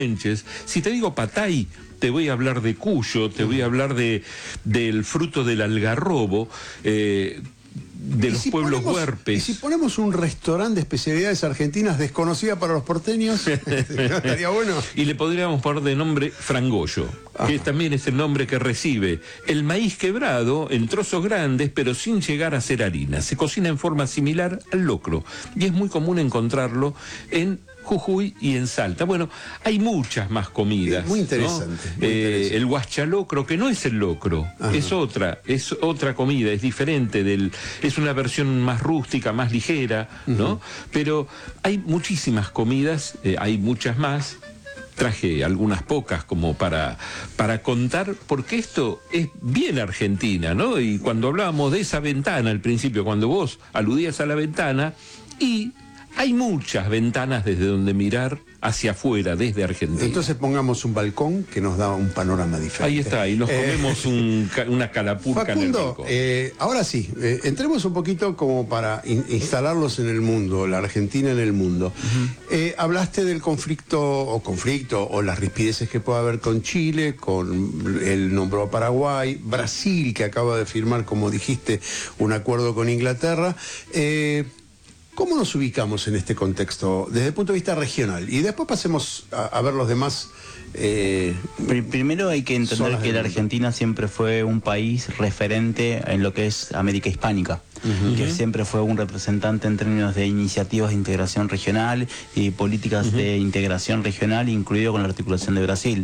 Si te digo patay, te voy a hablar de Cuyo, te voy a hablar del fruto del algarrobo, de los pueblos huarpes. Y si ponemos un restaurante de especialidades argentinas desconocida para los porteños, estaría bueno. Y le podríamos poner de nombre frangollo, que también es el nombre que recibe el maíz quebrado en trozos grandes, pero sin llegar a ser harina. Se cocina en forma similar al locro y es muy común encontrarlo en Jujuy y en Salta. Bueno, hay muchas más comidas. Muy interesante. ¿no? Muy interesante. El huaschalocro, que no es el locro, es otra comida, es diferente es una versión más rústica, más ligera, ¿no? Pero hay muchísimas comidas, hay muchas más. Traje algunas pocas como para contar, porque esto es bien Argentina, ¿no? Y cuando hablábamos de esa ventana al principio, cuando vos aludías a la ventana, y hay muchas ventanas desde donde mirar hacia afuera, desde Argentina. Entonces pongamos un balcón que nos da un panorama diferente. Ahí está, y nos comemos una calapurca Facundo, en el balcón. Ahora sí, entremos un poquito como para instalarlos en el mundo, la Argentina en el mundo. Hablaste del conflicto o las rispideces que puede haber con Chile, él nombró a Paraguay, Brasil, que acaba de firmar, como dijiste, un acuerdo con Inglaterra. ¿Cómo nos ubicamos en este contexto desde el punto de vista regional? Y después pasemos a ver los demás. Primero hay que entender que la Argentina siempre fue un país referente en lo que es América Hispánica, que siempre fue un representante en términos de iniciativas de integración regional y políticas de integración regional, incluido con la articulación de Brasil.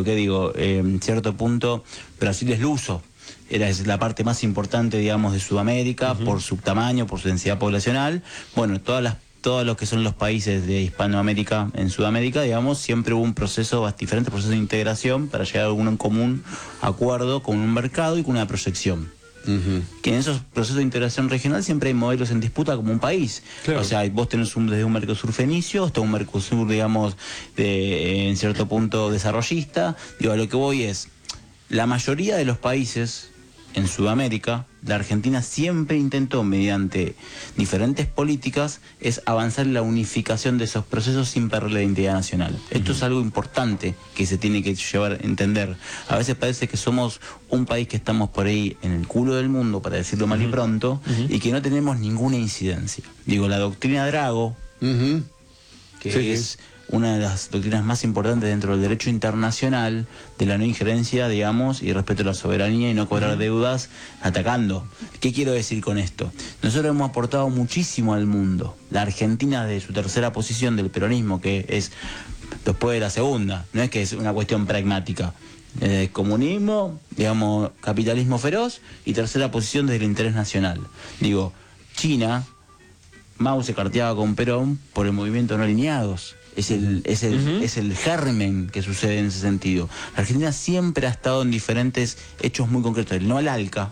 En cierto punto Brasil es luso. Es la parte más importante, digamos, de Sudamérica, por su tamaño, por su densidad poblacional. Bueno, todos los que son los países de Hispanoamérica en Sudamérica, digamos, siempre hubo diferentes procesos de integración para llegar a un común acuerdo con un mercado y con una proyección. Que en esos procesos de integración regional siempre hay modelos en disputa como un país. Claro. O sea, vos tenés desde un Mercosur fenicio hasta un Mercosur, digamos, en cierto punto desarrollista. A lo que voy es, la mayoría de los países en Sudamérica, la Argentina siempre intentó, mediante diferentes políticas, es avanzar en la unificación de esos procesos sin perder la identidad nacional. Esto es algo importante que se tiene que llevar a entender. A veces parece que somos un país que estamos por ahí en el culo del mundo, para decirlo mal y pronto, y que no tenemos ninguna incidencia. La doctrina Drago, que es una de las doctrinas más importantes dentro del derecho internacional, de la no injerencia, digamos, y respeto a la soberanía y no cobrar deudas atacando. ¿Qué quiero decir con esto? Nosotros hemos aportado muchísimo al mundo. La Argentina, de su tercera posición del peronismo, que es después de la segunda, no es que es una cuestión pragmática. Comunismo, digamos, capitalismo feroz, y tercera posición desde el interés nacional. China, Mao se carteaba con Perón por el movimiento no alineados. Es el germen que sucede en ese sentido. La Argentina siempre ha estado en diferentes hechos muy concretos. El no al ALCA.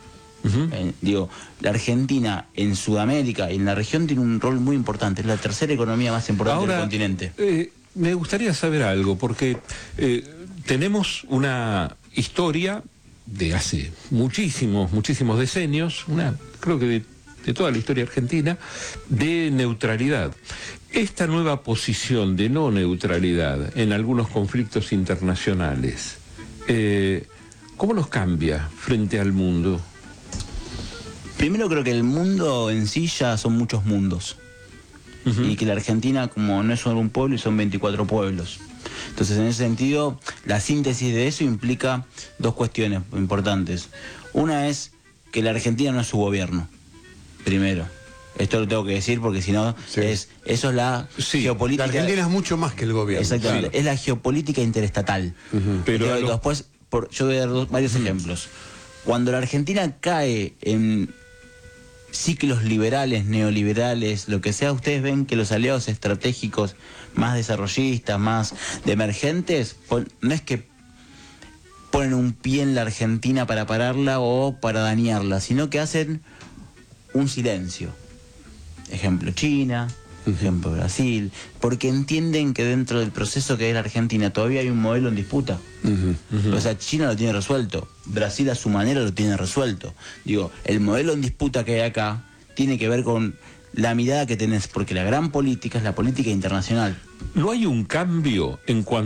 La Argentina en Sudamérica y en la región tiene un rol muy importante. Es la tercera economía más importante del continente. Me gustaría saber algo, porque tenemos una historia de hace muchísimos decenios, creo que de toda la historia argentina, de neutralidad. Esta nueva posición de no neutralidad en algunos conflictos internacionales, ¿cómo nos cambia frente al mundo? Primero, creo que el mundo en sí ya son muchos mundos. Y que la Argentina, como no es solo un pueblo, son 24 pueblos. Entonces, en ese sentido, la síntesis de eso implica dos cuestiones importantes. Una es que la Argentina no es su gobierno, primero. Esto lo tengo que decir porque si no, eso es la geopolítica. La Argentina es mucho más que el gobierno. Exactamente, es la geopolítica interestatal. Pero después, yo voy a dar varios ejemplos. Cuando la Argentina cae en ciclos liberales, neoliberales, lo que sea, ustedes ven que los aliados estratégicos más desarrollistas, más de emergentes, no es que ponen un pie en la Argentina para pararla o para dañarla, sino que hacen un silencio. Ejemplo China, ejemplo Brasil, porque entienden que dentro del proceso que es la Argentina todavía hay un modelo en disputa. O sea, China lo tiene resuelto, Brasil a su manera lo tiene resuelto. El modelo en disputa que hay acá tiene que ver con la mirada que tenés, porque la gran política es la política internacional. ¿No hay un cambio en cuanto